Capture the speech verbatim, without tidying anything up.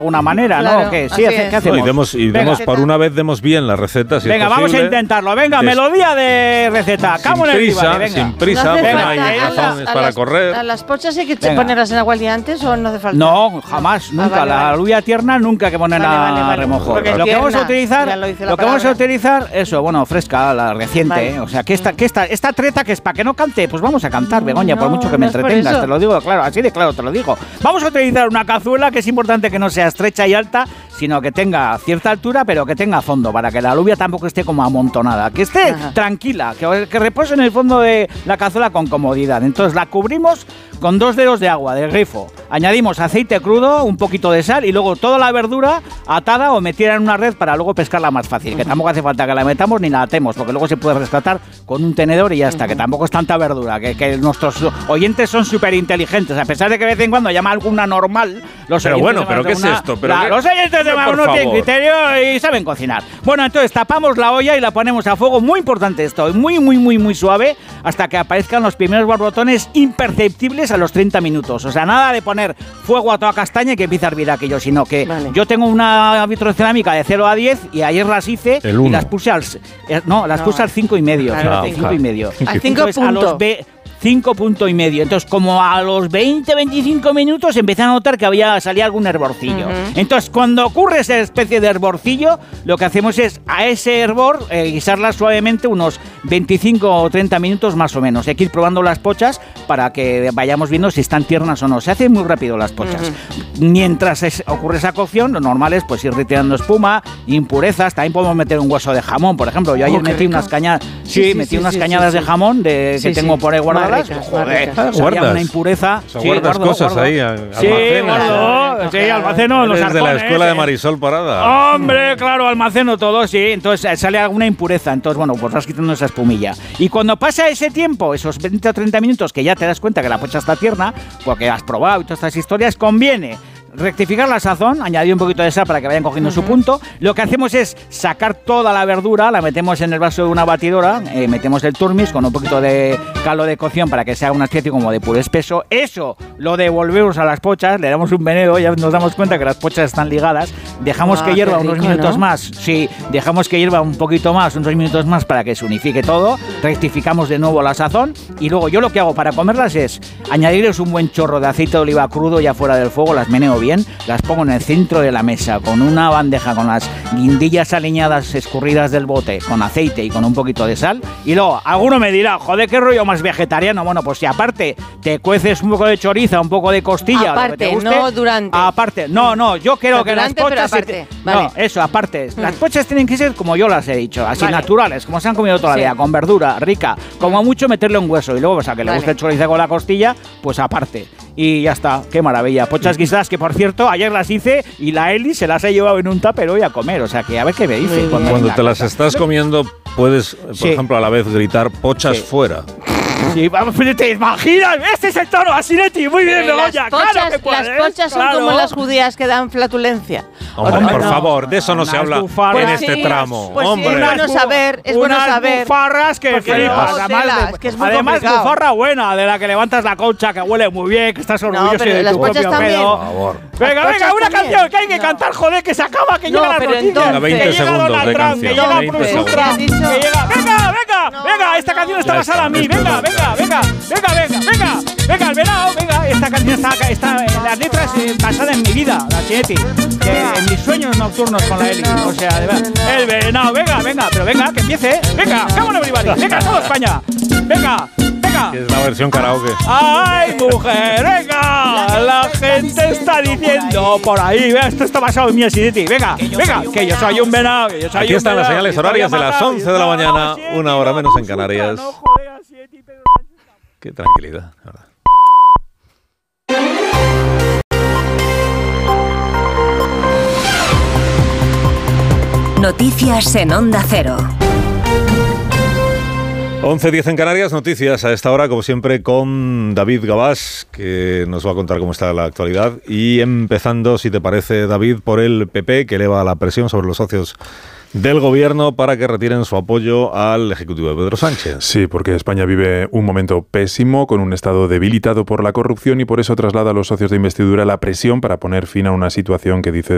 una manera, claro, ¿no? ¿Qué, sí, hace, ¿qué hacemos? No, y demos, y demos por una vez demos bien las recetas. Si venga, es vamos a intentarlo. Venga, Des... melodía de receta. Sin Cámara prisa, venga. sin prisa, no venga, falta, hay a razones a para las, correr. ¿A las pochas hay que venga. ponerlas en agua al día antes o no hace falta? No, jamás, nunca. Ah, vale, la vale. alubia tierna nunca hay que ponerla vale, vale, vale. a remojo. Porque lo que vamos a utilizar, lo, lo que vamos a utilizar, eso, bueno, fresca, la reciente. Vale. O sea, que esta, que esta, esta treta que es para que no cante, pues vamos a cantar, Begoña, no, por mucho que me no entretengas, te lo digo, claro, así de claro te lo digo. Vamos a utilizar una cazuela que es importante que no sea estrecha y alta, sino que tenga cierta altura, pero que tenga fondo, para que la alubia tampoco esté como amontonada, que esté Ajá. tranquila, que, que repose en el fondo de la cazuela con comodidad. Entonces la cubrimos con dos dedos de agua, de grifo. Añadimos aceite crudo, un poquito de sal y luego toda la verdura atada o metida en una red para luego pescarla más fácil, uh-huh. que tampoco hace falta que la metamos ni la atemos, porque luego se puede rescatar con un tenedor y ya está, uh-huh. que tampoco es tanta verdura, que, que nuestros oyentes son súper inteligentes, a pesar de que de vez en cuando llama alguna normal, los pero oyentes bueno, pero ¿qué una, es esto? ¿Pero la, qué? Los oyentes de uno tienen criterio y saben cocinar. Bueno, entonces tapamos la olla y la ponemos a fuego, muy importante esto, muy, muy, muy, muy suave, hasta que aparezcan los primeros borbotones imperceptibles a los treinta minutos. O sea, nada de poner fuego a toda castaña y que empiece a hervir aquello, sino que vale. yo tengo una vitrocerámica de cero a diez y ayer las hice y las puse al eh, no, las no. puse al cinco y medio, claro, claro, cinco y medio. Al cinco puntos. A los B cinco punto y medio. Entonces, como a los veinte, veinticinco minutos empecé a notar que había salía algún hervorcillo. Uh-huh. Entonces, cuando ocurre esa especie de hervorcillo, lo que hacemos es a ese hervor eh, guisarla suavemente unos veinticinco o treinta minutos más o menos. Hay que ir probando las pochas para que vayamos viendo si están tiernas o no. Se hacen muy rápido las pochas. Uh-huh. Mientras es, ocurre esa cocción, lo normal es pues ir retirando espuma, impurezas. También podemos meter un hueso de jamón, por ejemplo. Yo ayer oh, metí rico. unas cañadas, sí, sí, metí sí, unas sí, cañadas sí, sí. de jamón de, sí, que sí. tengo por ahí guardadas. Joder, ah, guardas una impureza. O sea, sí, guardas guardo, cosas guardo. ahí, almacenas. Sí, guardo, sí, almaceno los arcones. De la escuela de Marisol Parada. Hombre, claro, almaceno todo, sí. Entonces sale alguna impureza. Entonces, bueno, pues vas quitando esa espumilla. Y cuando pasa ese tiempo, esos veinte o treinta minutos, que ya te das cuenta que la pocha está tierna, porque has probado y todas estas historias, conviene rectificar la sazón, añadir un poquito de sal para que vayan cogiendo uh-huh. su punto. Lo que hacemos es sacar toda la verdura, la metemos en el vaso de una batidora, eh, metemos el turmis con un poquito de caldo de cocción para que sea una especie como de puré espeso. Eso lo devolvemos a las pochas, le damos un meneo, ya nos damos cuenta que las pochas están ligadas, dejamos ah, que hierva rico, unos minutos ¿no? más, sí, dejamos que hierva un poquito más, unos minutos más para que se unifique todo, rectificamos de nuevo la sazón y luego yo lo que hago para comerlas es añadirles un buen chorro de aceite de oliva crudo ya fuera del fuego, las meneo bien, las pongo en el centro de la mesa con una bandeja con las guindillas aliñadas escurridas del bote, con aceite y con un poquito de sal. Y luego, alguno me dirá, joder, qué rollo más vegetariano. Bueno, pues si aparte te cueces un poco de choriza, un poco de costilla, aparte, lo que te guste, no durante. Aparte, no, no, yo creo no, que durante, las pochas... Aparte, se, vale. No, eso, aparte. Mm. Las pochas tienen que ser como yo las he dicho, así vale. naturales, como se han comido toda la sí. vida, con verdura, rica, como mucho meterle un hueso. Y luego, o sea, que le vale. guste el chorizo con la costilla, pues aparte. Y ya está, qué maravilla. Pochas guisadas que, por cierto, ayer las hice y la Eli se las ha llevado en un tupper hoy a comer. O sea, que a ver qué me dice. Cuando, cuando te las casa. estás comiendo, puedes, por sí. ejemplo, a la vez gritar pochas sí. fuera. Sí, vamos, ¿te imaginas? Este es el tono, Asinetti. Muy bien, Begoña. Claro que puedes. Las pochas claro. son como las judías que dan flatulencia. Hombre, Hombre por no. favor, de eso no se habla bufarras. en este sí, tramo. Pues Hombre. Sí, es bueno saber, es bueno saber. Unas bufarras que flipas. Además, que es muy además complicado. bufarra buena, de la que levantas la concha, que huele muy bien, que estás orgulloso no, de las tu pochas propio también. pedo. Por favor. Venga, venga, una también. canción que hay que no. cantar, joder, que se acaba, que no, llega la noticia. veinte segundos de canción. Que llega Bruce Ultra, que llega. Venga, venga, venga, esta canción está basada en mí. Venga, venga, venga, venga, venga, venga. Venga, el venado, venga, esta canción está, está en las letras eh, basada en mi vida, la Chinetti, en mis sueños nocturnos con la Eli, o sea, de verdad, el venado, venga, venga, pero venga, que empiece, venga, come on everybody, venga, toda España, venga, venga. Es la versión karaoke. ¡Ay, mujer, venga! La gente está diciendo por ahí, vea, esto está basado en mi Chinetti, venga, venga, que yo soy un venado, que yo soy Aquí un están venado, las señales horarias de las once de la mañana, una hora menos en Canarias. Qué tranquilidad, la verdad. Noticias en Onda Cero. once diez en Canarias, noticias a esta hora, como siempre, con David Gabás, que nos va a contar cómo está la actualidad. Y empezando, si te parece, David, por el P P, que eleva la presión sobre los socios del gobierno para que retiren su apoyo al ejecutivo de Pedro Sánchez. Sí, porque España vive un momento pésimo, con un Estado debilitado por la corrupción, y por eso traslada a los socios de investidura la presión para poner fin a una situación que dice